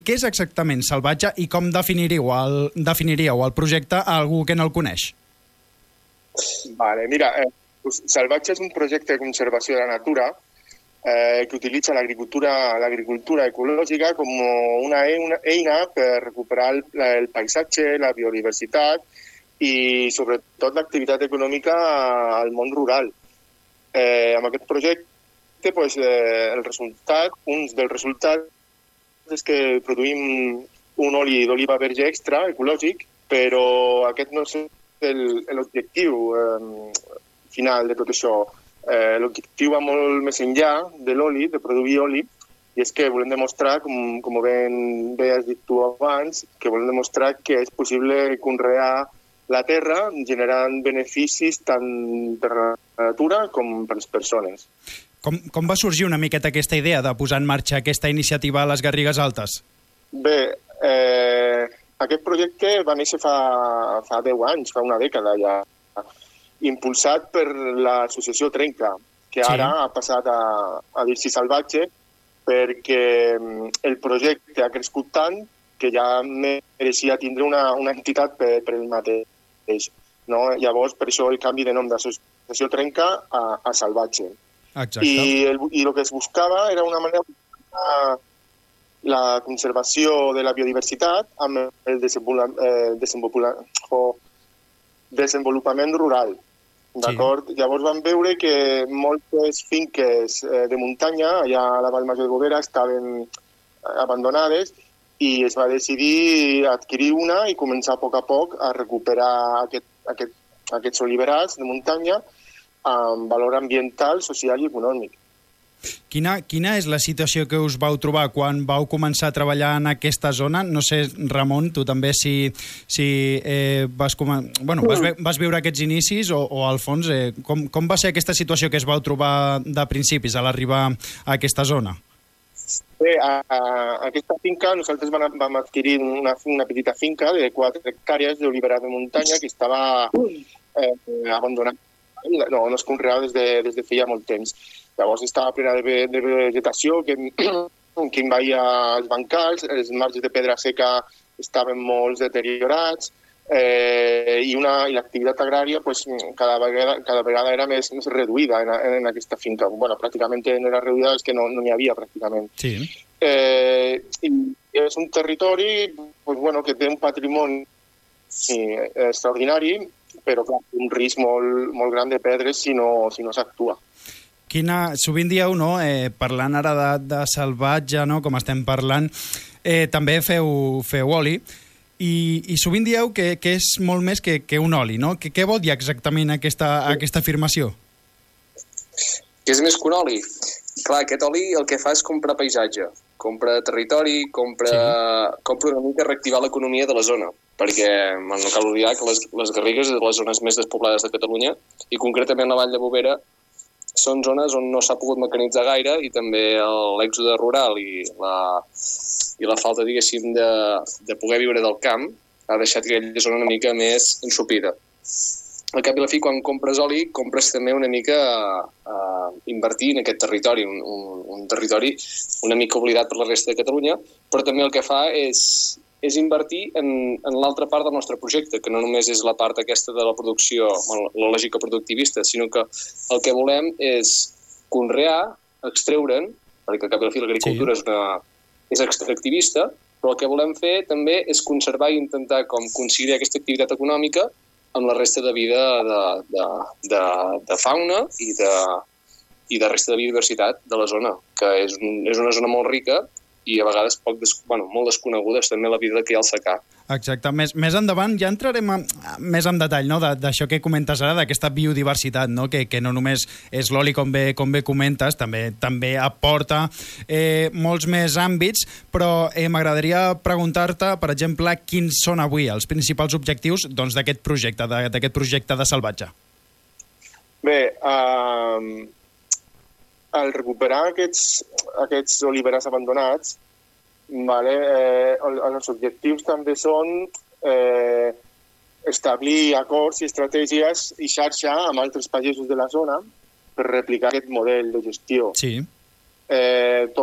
què és exactament Salvatge i com definiríeu el projecte a algú que no el coneix? Vale, mira, Salvatge és un projecte de conservació de la natura que utilitza l'agricultura ecològica com una eina per recuperar el paisatge, la biodiversitat i sobretot l'activitat econòmica al món rural. Amb aquest projecte, un dels resultats és que produïm un oli d'oliva verge extra, ecològic, però aquest no és l'objectiu final de tot això. L'objectiu va molt més enllà de l'oli, de produir oli, i és que volem demostrar, com bé has dit tu abans, que volem demostrar que és possible conrear la terra generant beneficis tant per la natura com per les persones. Com va sorgir una miqueta aquesta idea de posar en marxa aquesta iniciativa a les Garrigues Altes? Bé, aquest projecte va néixer fa 10 anys, fa una dècada ja, impulsat per l'associació Trenca, que ara ha passat a dir-s'hi Salvatge, perquè el projecte ha crescut tant que ja mereixia tindre una entitat per ell mateix. No? Llavors, per això el canvi de nom d'associació Trenca a Salvatge. Exacte. I el que es buscava era una manera de la conservació de la biodiversitat amb el desenvolupament rural. D'acord? Sí. Llavors vam veure que moltes finques de muntanya, allà a la Vall Major de Bovera, estaven abandonades i es va decidir adquirir una i començar a poc a recuperar aquests oliverars de muntanya amb valor ambiental, social i econòmic. Quina és la situació que us vau trobar quan vau començar a treballar en aquesta zona? No sé, Ramon, tu també si vas veure aquests inicis o Alfons, com va ser aquesta situació que es vau trobar de principis a l'arribar a aquesta zona? Bé, a aquesta finca nosaltres vam adquirir una petita finca de 4 hectàrees d'oliverar de muntanya que estava abandonada. No es conreava des de feia molt temps. Llavors estava plena de vegetació que envaïa els bancals, els marges de pedra seca estaven molt deteriorats i l'activitat agrària cada vegada era més reduïda en aquesta finca. Bueno, pràcticament no era reduïda, és que no n'hi havia pràcticament. Sí. I és un territori que té un patrimoni extraordinari, però clar, un risc molt gran de perdre's si no s'actua. Sovint dieu, no? Parlant ara de Salvatge, no? Com estem parlant, també feu oli, i sovint dieu que és molt més que un oli, no? Què vol dir exactament aquesta afirmació? Que és més que un oli? Clar, aquest oli el que fa és comprar paisatge, compra territori, compra una mica reactivar l'economia de la zona, perquè no cal oblidar que les Garrigues és de les zones més despoblades de Catalunya i concretament la Vall de Bovera són zones on no s'ha pogut mecanitzar gaire i també l'èxode rural i la falta, diguéssim, de poder viure del camp ha deixat aquella zona una mica més ensopida. Al cap i a la fi, quan compres oli, compres també una mica invertir en aquest territori, un territori una mica oblidat per la resta de Catalunya, però també el que fa és invertir en l'altra part del nostre projecte, que no només és la part aquesta de la producció, la lògica productivista, sinó que el que volem és conrear, extreure'n, perquè al cap i a la fi l'agricultura és extractivista, però el que volem fer també és conservar i intentar com conciliar aquesta activitat econòmica amb la resta de vida de fauna i de resta de biodiversitat de la zona, que és una zona molt rica i a vegades molt desconeguda és també la vida que hi ha al secà. Exacte. Més endavant ja entrarem més en detall, no? D'això que comentes ara, d'aquesta biodiversitat, no? Que no només és l'oli, com bé comentes, també aporta molts més àmbits, però m'agradaria preguntar-te, per exemple, quins són avui els principals objectius d'aquest projecte de Salvatge. Bé, al recuperar aquests oliverars abandonats, els objectius també són establir acords i estratègies i xarxa amb altres pagesos de la zona per replicar aquest model de gestió. Sí. Tot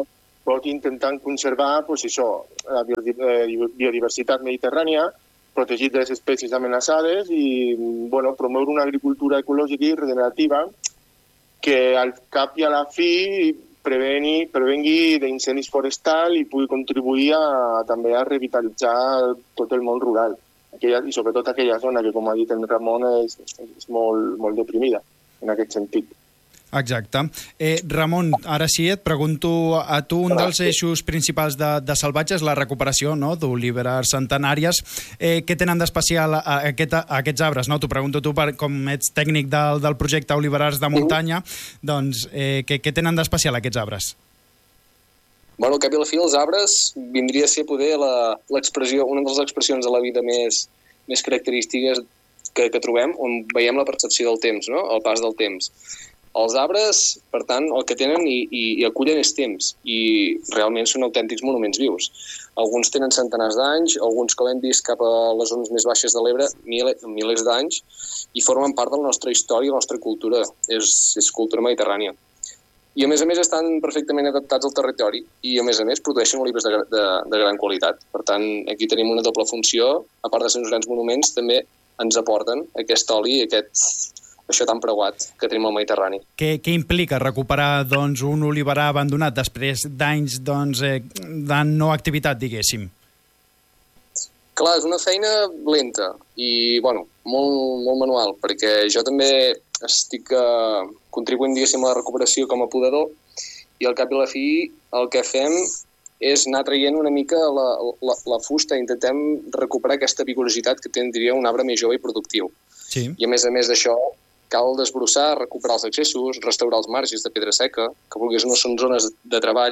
pot intentar conservar pues, això, la biodiversitat mediterrània, protegir les espècies amenaçades i bueno, promoure una agricultura ecològica i regenerativa que al cap i a la fi prevengui d'incendis forestals i pugui contribuir també a revitalitzar tot el món rural. I sobretot aquella zona que, com ha dit en Ramon, és molt deprimida en aquest sentit. Exacte. Ramon, ara sí, et pregunto a tu, un dels eixos principals de Salvatge és la recuperació, no?, d'oliveres centenàries. Què tenen d'especial aquests arbres? No? T'ho pregunto tu, com ets tècnic del projecte Oliverars de Muntanya, doncs què tenen d'especial aquests arbres? Bueno, al cap i a la fi, els arbres vindria a ser poder l'expressió, una de les expressions de la vida més característiques que trobem, on veiem la percepció del temps, no?, el pas del temps. Els arbres, per tant, el que tenen i acullen és temps, i realment són autèntics monuments vius. Alguns tenen centenars d'anys, alguns, com hem vist, cap a les zones més baixes de l'Ebre, milers d'anys, i formen part de la nostra història i la nostra cultura. És cultura mediterrània. I, a més, estan perfectament adaptats al territori i, a més, produeixen olivers de gran qualitat. Per tant, aquí tenim una doble funció. A part de ser uns grans monuments, també ens aporten aquest oli i això tan preuat que tenim al Mediterrani. Què implica recuperar doncs, un oliverar abandonat després d'anys de no activitat, diguéssim? Clar, és una feina lenta i bueno, molt manual, perquè jo també estic contribuint, diguéssim, a la recuperació com a podador i al cap i a la fi el que fem és anar traient una mica la fusta, intentem recuperar aquesta vigorositat que tindria un arbre més jove i productiu. Sí. I a més d'això, cal desbrossar, recuperar els accessos, restaurar els marges de pedra seca, que vulguis no són zones de treball,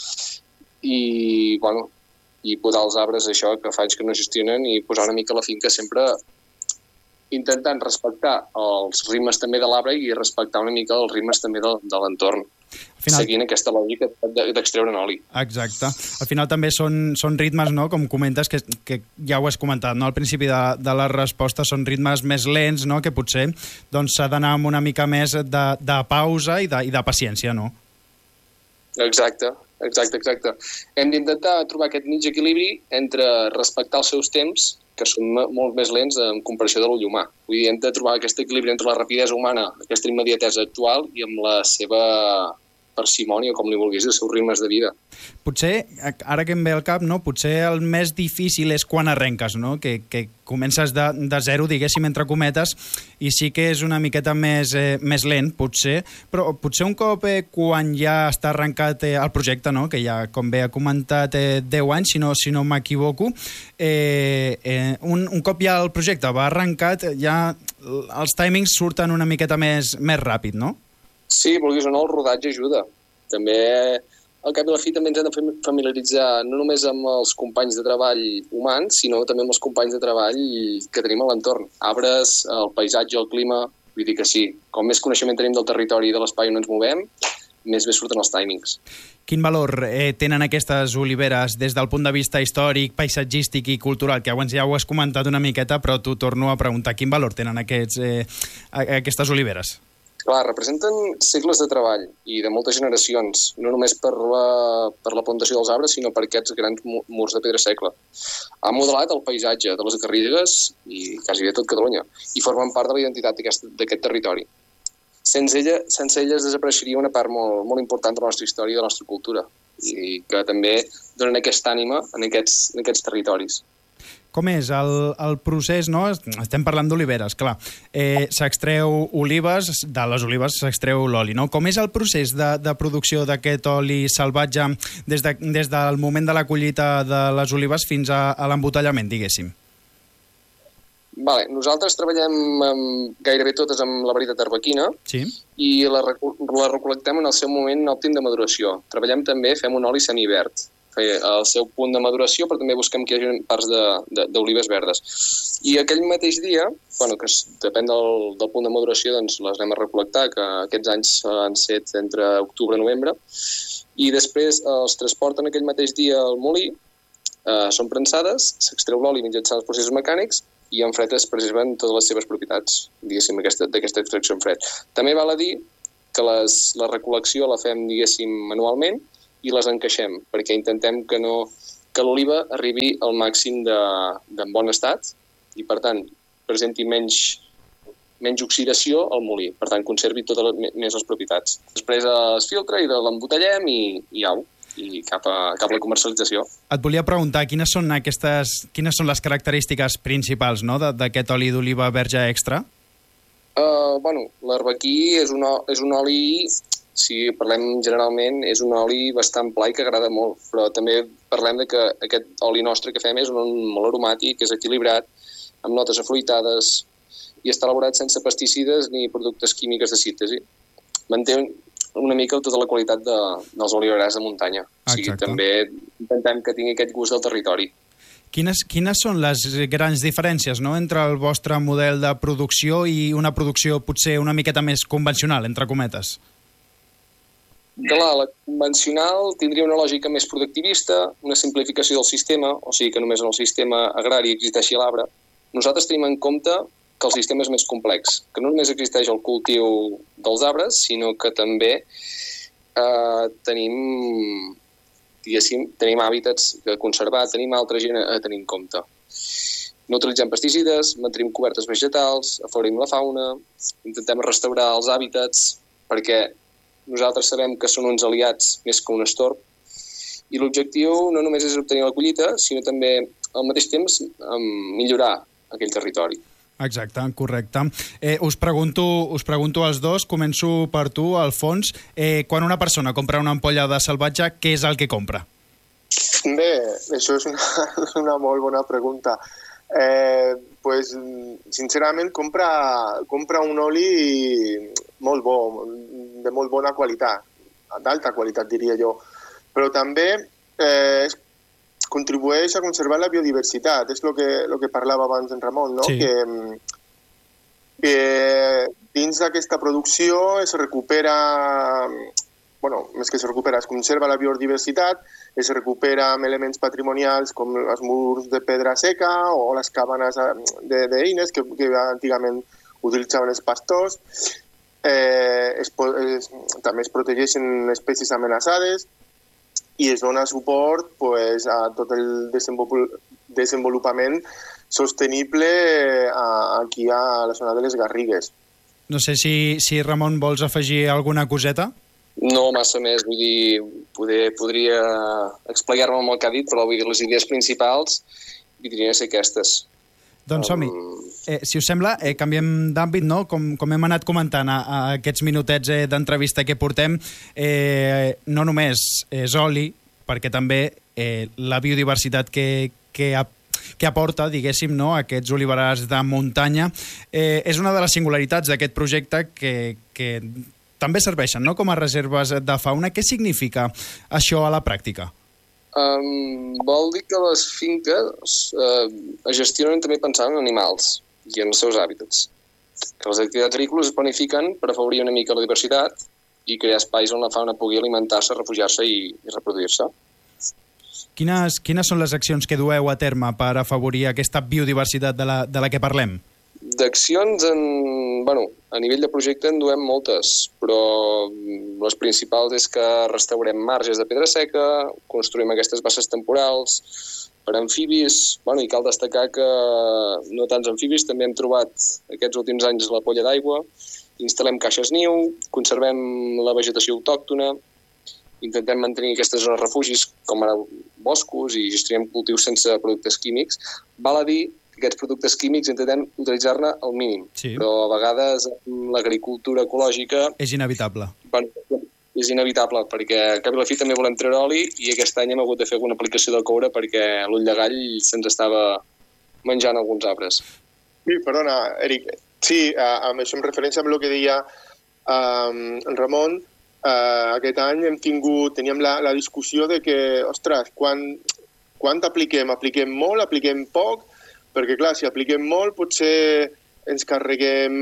i podar els arbres, això, que fa anys que no gestionen, i posar una mica la finca sempre intentant respectar els ritmes també de l'arbre i respectar una mica els ritmes també de l'entorn. Seguint aquesta lògica d'extreure oli. Exacte. Al final també són ritmes, no?, com comentes, que ja ho has comentat, no?, al principi de la resposta, són ritmes més lents, no?, que potser s'ha d'anar amb una mica més de pausa i de paciència, no? Exacte. Hem d'intentar trobar aquest mig equilibri entre respectar els seus temps, que són molt més lents en comparació de l'ull humà. Vull dir, hem de trobar aquest equilibri entre la rapidesa humana, aquesta immediatesa actual, i amb la seva parsimònia, com li vulguis, els seus ritmes de vida. Potser, ara que em ve al cap, no? Potser el més difícil és quan arrenques, no? Que comences de zero, diguéssim, entre cometes, i sí que és una miqueta més lent, potser, però potser un cop quan ja està arrencat el projecte, no? Que ja, com bé ha comentat, 10 anys, si no m'equivoco, un cop ja el projecte va arrencat, ja els timings surten una miqueta més ràpid, no? Sí, vulguis o no, el rodatge ajuda. També, al cap i a la fi, també ens hem de familiaritzar no només amb els companys de treball humans, sinó també amb els companys de treball que tenim a l'entorn. Arbres, el paisatge, el clima, vull dir que sí. Com més coneixement tenim del territori i de l'espai on ens movem, més bé surten els timings. Quin valor tenen aquestes oliveres des del punt de vista històric, paisatgístic i cultural, que abans ja ho has comentat una miqueta, però t'ho torno a preguntar. Quin valor tenen aquestes oliveres? Clar, representen segles de treball i de moltes generacions, no només per la plantació dels arbres, sinó per aquests grans murs de pedra seca. Ha modelat el paisatge de les Garrigues i quasi de tot Catalunya i formen part de la identitat d'aquest territori. Sense elles desapareixeria una part molt important de la nostra història i de la nostra cultura i que també donen aquesta ànima en aquests territoris. Com és el procés, no? Estem parlant d'oliveres, clar. S'extreu olives, de les olives s'extreu l'oli, no? Com és el procés de producció d'aquest oli salvatge des del moment de la collita de les olives fins a l'embotellament, diguéssim? Vale, nosaltres treballem gairebé totes amb la varietat arbequina, sí, i la recol·lectem en el seu moment òptim de maduració. Treballem també, fem un oli semiverd, al seu punt de maduració, però també busquem que hi hagi parts d'olives verdes. I aquell mateix dia, que depèn del punt de maduració, doncs les anem a recol·lectar, que aquests anys han set entre octubre i novembre, i després els transporten aquell mateix dia al molí, són prensades, s'extreu l'oli mitjançant els processos mecànics i en fred es preserven totes les seves propietats, diguéssim, d'aquesta extracció en fred. També val a dir que la recol·lecció la fem, diguéssim, manualment, i les encaixem, perquè intentem que l'oliva arribi al màxim de bon estat i, per tant, presenti menys oxidació al molí. Per tant, conservi totes més les propietats. Després es filtra i l'embotellem i au, i cap a la comercialització. Et volia preguntar, quines són les característiques principals, no, d'aquest oli d'oliva verge extra? L'arbequí és un oli, si parlem generalment, és un oli bastant pla i que agrada molt, però també parlem de que aquest oli nostre que fem és un molt aromàtic, és equilibrat, amb notes afruitades i està elaborat sense pesticides ni productes químics de síntesi. Manté una mica tota la qualitat dels oliverars de muntanya. O sigui, també intentem que tingui aquest gust del territori. Quines són les grans diferències, no?, entre el vostre model de producció i una producció potser una miqueta més convencional, entre cometes? Clar, la convencional tindria una lògica més productivista, una simplificació del sistema, o sigui que només en el sistema agrari existeixi l'arbre. Nosaltres tenim en compte que el sistema és més complex, que no només existeix el cultiu dels arbres, sinó que també tenim hàbitats a conservar, tenim altra gent a tenir en compte. No utilitzem pesticides, mantenim cobertes vegetals, afavorim la fauna, intentem restaurar els hàbitats, perquè nosaltres sabem que són uns aliats més que un estorb, i l'objectiu no només és obtenir la collita, sinó també, al mateix temps, millorar aquell territori. Exacte, correcte. Us pregunto als dos, començo per tu, Alfons. Quan una persona compra una ampolla de salvatge, què és el que compra? Bé, això és una molt bona pregunta. Pues, sincerament, compra un oli molt bo, de molt bona qualitat, d'alta qualitat, diria jo. Però també contribueix a conservar la biodiversitat. És el que parlava abans en Ramon, no? Sí. Que dins d'aquesta producció es recupera, més que es recupera, es conserva la biodiversitat, es recupera amb elements patrimonials com els murs de pedra seca o les cabanes d'eines que antigament utilitzaven els pastors. També es protegeixen espècies amenaçades i es dona suport a tot el desenvolupament sostenible aquí a la zona de les Garrigues. No sé si Ramon, vols afegir alguna coseta? No massa més, vull dir, podria explicar-me amb el que ha dit, però vull dir, les idees principals podrien ser aquestes. Doncs som-hi. Si us sembla, canviem d'àmbit, no? Com hem anat comentant a aquests minutets d'entrevista que portem, no només és oli, perquè també la biodiversitat que aporta, diguéssim, no, aquests oliverars de muntanya, és una de les singularitats d'aquest projecte que també serveixen, no?, com a reserves de fauna. Què significa això a la pràctica? Vol dir que les finques es gestionen també pensant en animals i en els seus hàbitats. Que les activitats agrícoles es planifiquen per afavorir una mica la diversitat i crear espais on la fauna pugui alimentar-se, refugiar-se i reproduir-se. Quines són les accions que dueu a terme per afavorir aquesta biodiversitat de la que parlem? D'accions, a nivell de projecte en duem moltes, però les principals és que restaurem marges de pedra seca, construïm aquestes basses temporals per amfibis, i cal destacar que no tants amfibis, també hem trobat aquests últims anys la polla d'aigua, instal·lem caixes niu, conservem la vegetació autòctona, intentem mantenir aquestes zones refugis com ara boscos i gestionem cultius sense productes químics. Val a dir que aquests productes químics intentem utilitzar-ne al mínim, sí. Però a vegades l'agricultura ecològica... És inevitable. És inevitable, perquè al cap i la fi també volem treure oli i aquest any hem hagut de fer alguna aplicació de coure perquè l'ull de gall se'ns estava menjant alguns arbres. Sí, perdona, Eric. Sí, amb això en referència amb el que deia en Ramon, aquest any teníem la discussió de que, ostres, quan apliquem? Apliquem molt, apliquem poc? Perquè, clar, si apliquem molt, potser ens carreguem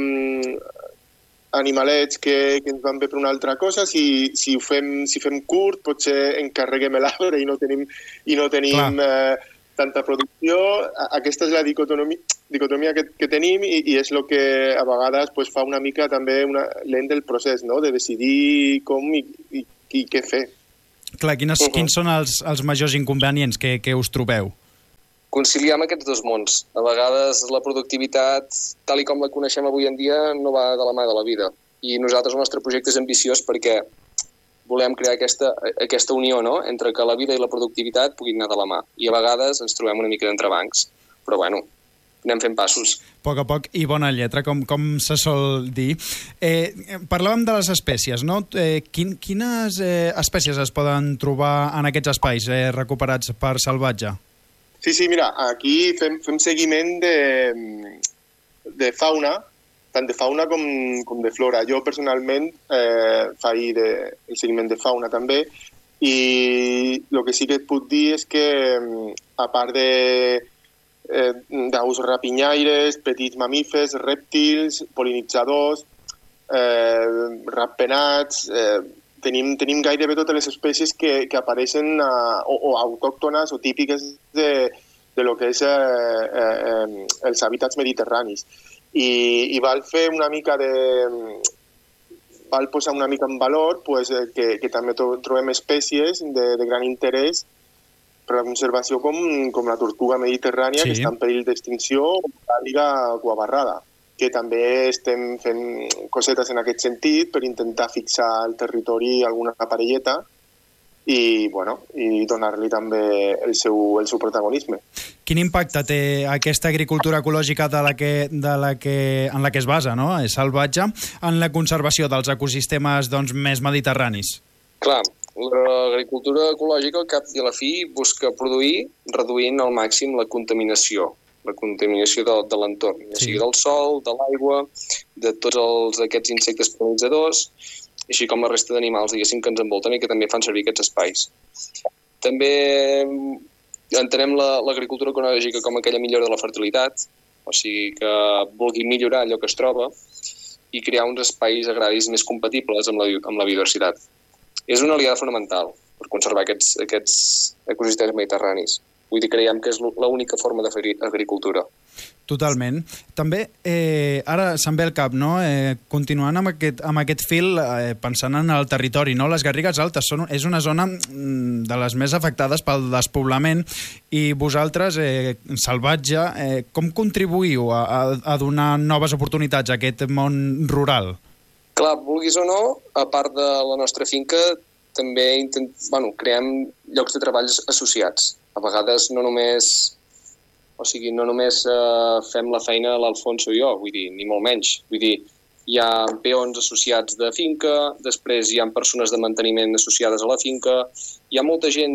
animalets que ens van bé per una altra cosa. Si fem curt, potser encarreguem l'arbre i no tenim tanta producció. Aquesta és la dicotomia que tenim i és el que a vegades fa una mica també lent del procés, no?, de decidir com i què fer. Clar, quins són els majors inconvenients que us trobeu? Conciliar amb aquests dos mons. A vegades la productivitat, tal i com la coneixem avui en dia, no va de la mà de la vida. I nosaltres, el nostre projecte és ambiciós perquè volem crear aquesta unió, no?, entre que la vida i la productivitat puguin anar de la mà. I a vegades ens trobem una mica d'entrebancs. Però bueno, anem fent passos. A poc a poc i bona lletra, com se sol dir. Parlàvem de les espècies, no? Quines espècies es poden trobar en aquests espais recuperats per Salvatge? Sí, mira, aquí fem seguiment de fauna, tant de fauna com de flora. Jo personalment faig el seguiment de fauna també, i el que sí que et puc dir és que a part d'aus rapinyaires, petits mamífers, rèptils, pol·linitzadors, ratpenats, tenim gairebé totes les espècies que apareixen o autòctones o típiques de lo que és els hàbitats mediterranis. I val fer una mica val posar una mica en valor que també trobem espècies de gran interès per la conservació com la tortuga mediterrània, que està en perill d'extinció, o l'àliga guabarrada, que també estem fent cosetes en aquest sentit per intentar fixar al territori alguna parelleta i donar-li també el seu protagonisme. Quin impacte té aquesta agricultura ecològica en la que es basa, no?, Salvatge, en la conservació dels ecosistemes més mediterranis? Clar, l'agricultura ecològica al cap i a la fi busca produir reduint al màxim la contaminació de l'entorn, ja sigui del sol, de l'aigua, de tots aquests insectes pol·linitzadors, així com la resta d'animals, diguéssim, que ens envolten i que també fan servir aquests espais. També entenem l'agricultura ecològica com aquella millora de la fertilitat, o sigui que vulgui millorar allò que es troba i crear uns espais agraris més compatibles amb la biodiversitat. És una aliada fonamental per conservar aquests ecosistemes mediterranis. Vull dir, creiem que és l'única forma de fer agricultura. Totalment. També, ara se'm ve al cap, no?, continuant amb aquest fil, pensant en el territori, no?, les Garrigues Altes és una zona de les més afectades pel despoblament i vosaltres, Salvatge, com contribuïu a donar noves oportunitats a aquest món rural? Clar, vulguis o no, a part de la nostra finca, també creem llocs de treball associats. A vegades no només fem la feina a l'Alfonso i jo, vull dir, ni molt menys. Vull dir, hi ha peons associats de finca, després hi ha persones de manteniment associades a la finca, hi ha molta gent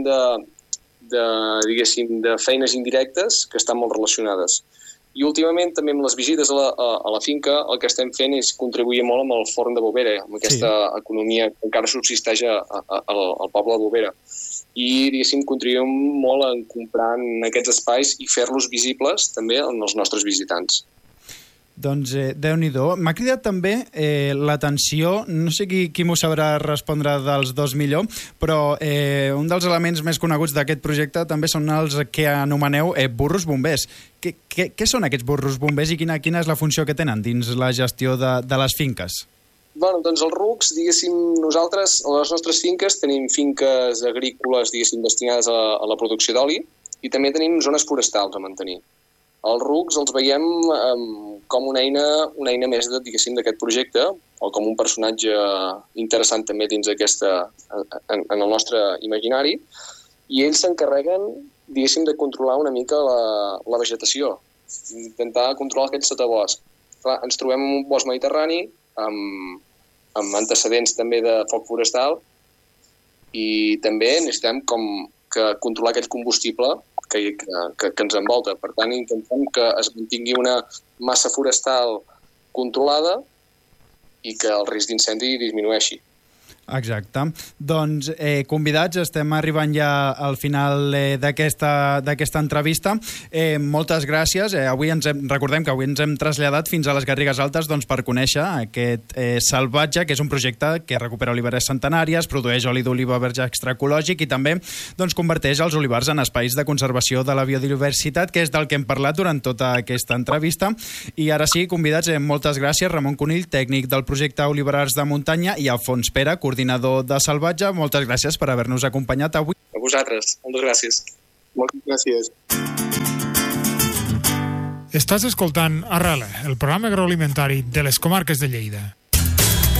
de feines indirectes que estan molt relacionades. I últimament també amb les visites a la finca el que estem fent és contribuir molt amb el forn de Bovera, amb aquesta economia que encara subsisteix al poble de Bovera. I, diguéssim, contribuïm molt en comprar en aquests espais i fer-los visibles també als nostres visitants. Doncs, Déu-n'hi-do. M'ha cridat també l'atenció, no sé qui m'ho sabrà respondre dels dos millor, però un dels elements més coneguts d'aquest projecte també són els que anomeneu burros bombers. Què són aquests burros bombers i quina és la funció que tenen dins la gestió de les finques? Doncs els RUCs, diguéssim, nosaltres, a les nostres finques, tenim finques agrícoles, diguéssim, destinades a la producció d'oli i també tenim zones forestals a mantenir. Els RUCs els veiem com una eina més, diguéssim, d'aquest projecte o com un personatge interessant també dins en el nostre imaginari i ells s'encarreguen, diguéssim, de controlar una mica la vegetació, intentar controlar aquest sotabosc. Clar, ens trobem en un bosc mediterrani amb antecedents també de foc forestal i també necessitem controlar aquest combustible que ens envolta. Per tant, intentem que es mantingui una massa forestal controlada i que el risc d'incendi disminueixi. Exacte. Doncs, convidats, estem arribant ja al final d'aquesta entrevista. Moltes gràcies. Recordem que avui ens hem traslladat fins a les Garrigues Altes per conèixer aquest Salvatge, que és un projecte que recupera oliveres centenàries, produeix oli d'oliva verge extraecològic i també converteix els olivars en espais de conservació de la biodiversitat, que és del que hem parlat durant tota aquesta entrevista. I ara sí, convidats, moltes gràcies. Ramon Conill, tècnic del projecte Oliverars de Muntanya, i Alfons Pera, coordinador coordinador de Salvatge. Moltes gràcies per haver-nos acompanyat avui. A vosaltres, moltes gràcies. Moltes gràcies. Estàs escoltant Arrela, el programa agroalimentari de les comarques de Lleida.